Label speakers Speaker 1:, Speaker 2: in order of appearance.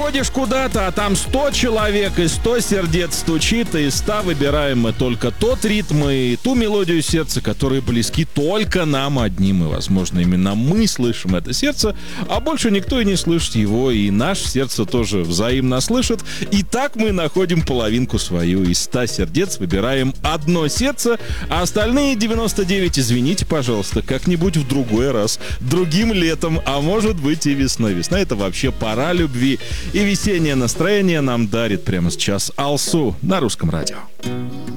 Speaker 1: приходишь куда-то, а там 100 человек и 100 сердец стучит, и из 100 выбираем мы только тот ритм и ту мелодию сердца, которые близки только нам одним. И, возможно, именно мы слышим это сердце, а больше никто и не слышит его, и наше сердце тоже взаимно слышит. И так мы находим половинку свою. Из 100 сердец выбираем одно сердце, а остальные 99, извините, пожалуйста, как-нибудь в другой раз, другим летом, а может быть и весной. Весна — это вообще пора любви. И весеннее настроение нам дарит прямо сейчас Алсу на Русском радио.